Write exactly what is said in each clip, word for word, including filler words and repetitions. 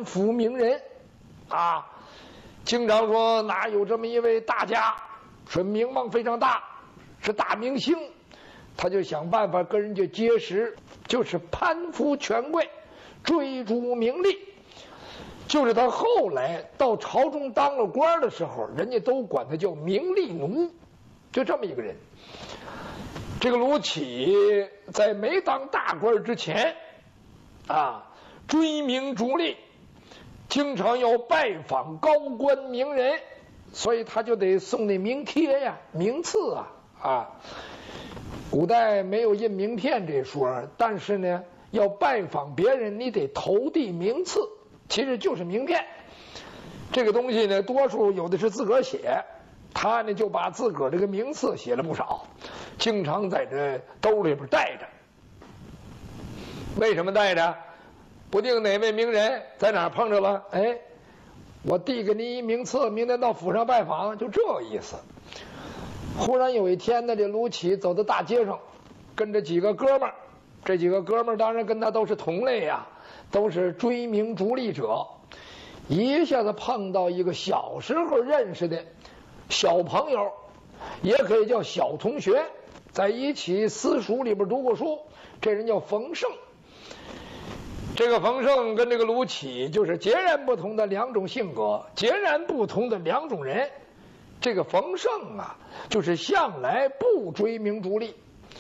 攀附名人，啊，经常说哪有这么一位大家，说名望非常大，是大明星，他就想办法跟人家结识，就是攀附权贵，追逐名利。就是他后来到朝中当了官的时候，人家都管他叫名利奴，就这么一个人。这个卢杞在没当大官之前，啊，追名逐利，经常要拜访高官名人，所以他就得送那名帖呀、名次啊啊。古代没有印名片这说，但是呢，要拜访别人，你得投递名次，其实就是名片。这个东西呢，多数有的是自个儿写，他呢就把自个儿这个名次写了不少，经常在这兜里边带着。为什么带着？不定哪位名人在哪儿碰着了，哎，我递给你一名次，明天到府上拜访，就这意思。忽然有一天呢，这卢杞走到大街上，跟着几个哥们儿，这几个哥们儿当然跟他都是同类呀、啊，都是追名逐利者。一下子碰到一个小时候认识的小朋友，也可以叫小同学，在一起私塾里边读过书，这人叫冯胜。这个冯胜跟这个卢杞就是截然不同的两种性格，截然不同的两种人。这个冯胜啊，就是向来不追名逐利。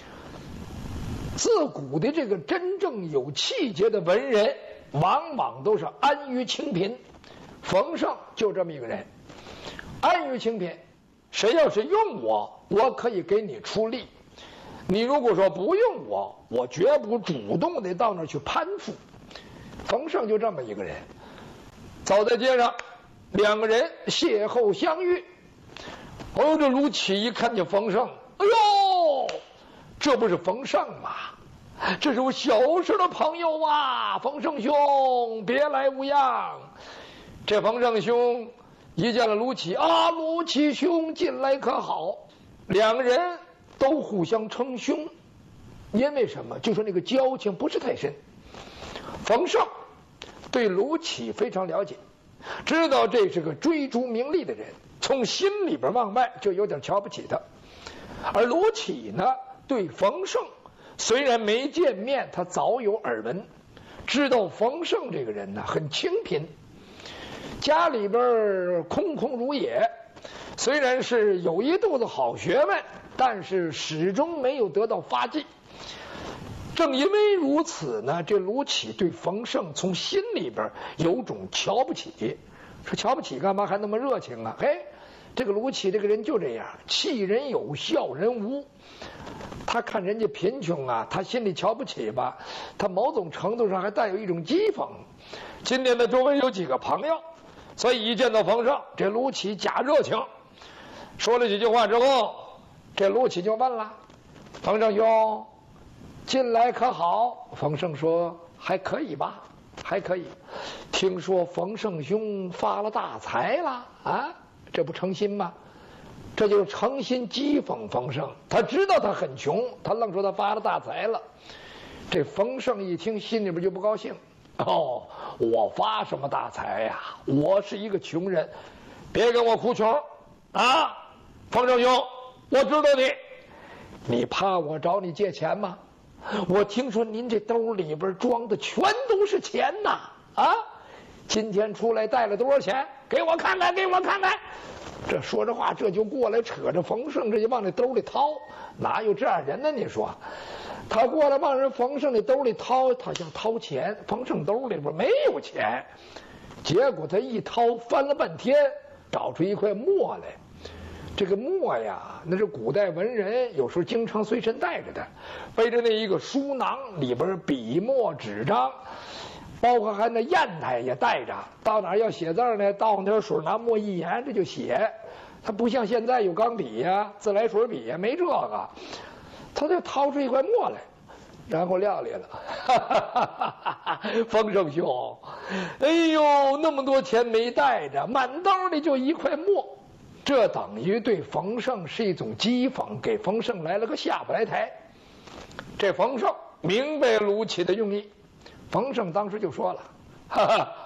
自古的这个真正有气节的文人，往往都是安于清贫。冯胜就这么一个人，安于清贫。谁要是用我，我可以给你出力；你如果说不用我，我绝不主动的到那儿去攀附。冯胜就这么一个人。走在街上，两个人邂逅相遇。哦，这卢杞一看见冯胜，哎呦，这不是冯胜吗？这是我小时的朋友啊，冯胜兄，别来无恙。这冯胜兄一见了卢杞啊，卢杞兄近来可好？两个人都互相称兄，因为什么？就说那个交情不是太深。冯胜对卢杞非常了解，知道这是个追逐名利的人，从心里边往外就有点瞧不起他。而卢杞呢，对冯胜虽然没见面，他早有耳闻，知道冯胜这个人呢很清贫，家里边空空如也，虽然是有一肚子好学问，但是始终没有得到发迹。正因为如此呢，这卢杞对冯胜从心里边有种瞧不起。说瞧不起干嘛还那么热情啊？嘿，这个卢杞这个人就这样，气人有，笑人无。他看人家贫穷啊，他心里瞧不起吧，他某种程度上还带有一种讥讽。今天他周围有几个朋友，所以一见到冯胜，这卢杞假热情，说了几句话之后，这卢杞就问了：冯胜兄，近来可好？冯胜说：还可以吧，还可以。听说冯胜兄发了大财了啊，这不诚心吗？这就是诚心讥讽冯胜。他知道他很穷，他愣说他发了大财了。这冯胜一听，心里边就不高兴。哦，我发什么大财呀？我是一个穷人，别跟我哭穷啊！冯胜兄，我知道你，你怕我找你借钱吗？我听说您这兜里边装的全都是钱呐！啊，今天出来带了多少钱？给我看看，给我看看。这说着话，这就过来扯着冯胜，这就往那兜里掏。哪有这样人呢？你说，他过来往人冯胜那兜里掏，他想掏钱，冯胜兜里边没有钱。结果他一掏，翻了半天，找出一块墨来。这个墨呀，那是古代文人有时候经常随身带着的，背着那一个书囊，里边笔墨纸张，包括还那砚台也带着。到哪儿要写字呢，倒上点水，拿墨一研，这就写。他不像现在有钢笔呀、自来水笔呀，没这个。他就掏出一块墨来，然后撂里了。哈哈哈哈哈！冯胜兄，哎呦，那么多钱没带着，满兜里就一块墨。这等于对冯胜是一种讥讽，给冯胜来了个下不来台。这冯胜明白卢杞的用意，冯胜当时就说了：哈哈，